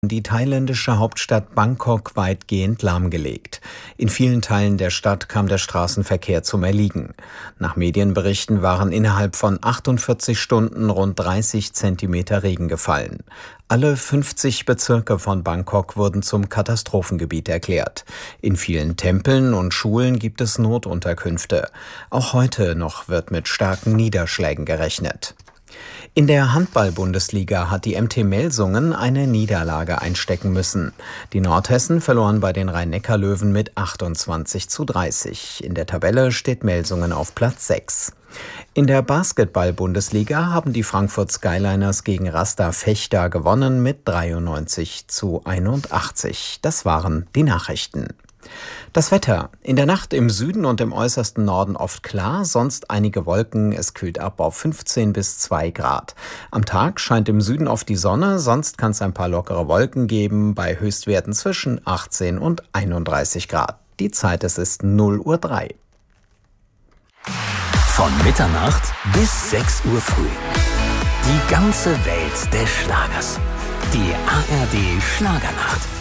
die thailändische Hauptstadt Bangkok weitgehend lahmgelegt. In vielen Teilen der Stadt kam der Straßenverkehr zum Erliegen. Nach Medienberichten waren innerhalb von 48 Stunden rund 30 Zentimeter Regen gefallen. Alle 50 Bezirke von Bangkok wurden zum Katastrophengebiet erklärt. In vielen Tempeln und Schulen gibt es Notunterkünfte. Auch heute noch wird mit starken Niederschlägen gerechnet. In der Handball-Bundesliga hat die MT Melsungen eine Niederlage einstecken müssen. Die Nordhessen verloren bei den Rhein-Neckar-Löwen mit 28:30. In der Tabelle steht Melsungen auf Platz 6. In der Basketball-Bundesliga haben die Frankfurt Skyliners gegen Rasta Fechter gewonnen mit 93:81. Das waren die Nachrichten. Das Wetter. In der Nacht im Süden und im äußersten Norden oft klar, sonst einige Wolken. Es kühlt ab auf 15 bis 2 Grad. Am Tag scheint im Süden oft die Sonne, sonst kann es ein paar lockere Wolken geben, bei Höchstwerten zwischen 18 und 31 Grad. Die Zeit, es ist 0:03 Uhr. Von Mitternacht bis 6 Uhr früh. Die ganze Welt des Schlagers. Die ARD Schlagernacht.